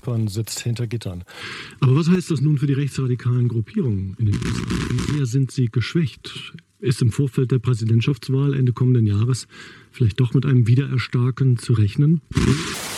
Orban sitzt hinter Gittern. Aber was heißt das nun für die rechtsradikalen Gruppierungen in den USA? Wie sehr sind sie geschwächt? Ist im Vorfeld der Präsidentschaftswahl Ende kommenden Jahres vielleicht doch mit einem Wiedererstarken zu rechnen?